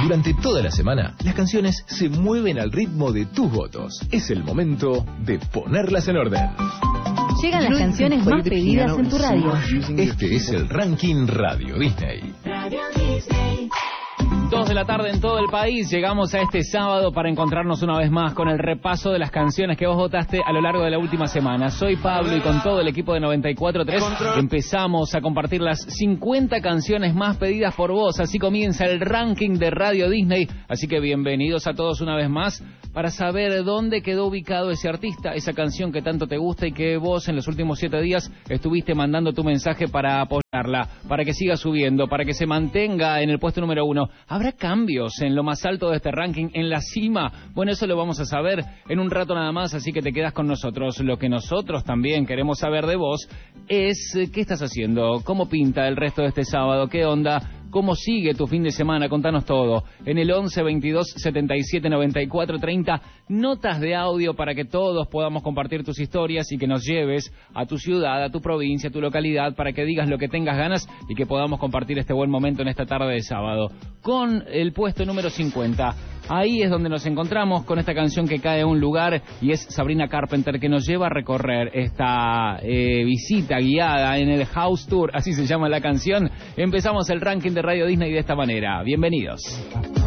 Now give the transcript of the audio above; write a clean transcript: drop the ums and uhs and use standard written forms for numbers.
Durante toda la semana, las canciones se mueven al ritmo de tus votos. Es el momento de ponerlas en orden. Llegan las canciones más pedidas en tu radio. Este es el Ranking Radio Disney. 2 de la tarde en todo el país. Llegamos a este sábado para encontrarnos una vez más con el repaso de las canciones que vos votaste a lo largo de la última semana. Soy Pablo y con todo el equipo de 94.3 empezamos a compartir las 50 canciones más pedidas por vos. Así comienza el ranking de Radio Disney. Así que bienvenidos a todos una vez más para saber dónde quedó ubicado ese artista, esa canción que tanto te gusta y que vos en los últimos 7 días estuviste mandando tu mensaje para apoyarla, para que siga subiendo, para que se mantenga en el puesto número 1. ¿Habrá cambios en lo más alto de este ranking, en la cima? Bueno, eso lo vamos a saber en un rato nada más, así que te quedas con nosotros. Lo que nosotros también queremos saber de vos es qué estás haciendo, cómo pinta el resto de este sábado, qué onda, cómo sigue tu fin de semana, contanos todo. En el 11 22 77 94 30, notas de audio para que todos podamos compartir tus historias y que nos lleves a tu ciudad, a tu provincia, a tu localidad, para que digas lo que tengas ganas y que podamos compartir este buen momento en esta tarde de sábado. Con el puesto número 50, ahí es donde nos encontramos con esta canción que cae a un lugar y es Sabrina Carpenter, que nos lleva a recorrer esta visita guiada en el House Tour, así se llama la canción. Empezamos el ranking de Radio Disney de esta manera. Bienvenidos.